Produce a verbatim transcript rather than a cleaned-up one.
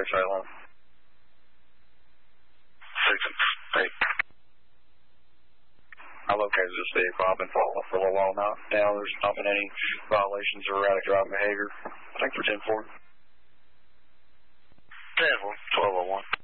Charlie one. six and eight. I located this vehicle. I've been following for a little while now. Now there's not been any violations of erratic driving behavior. I think for ten four. ten four, twelve oh one.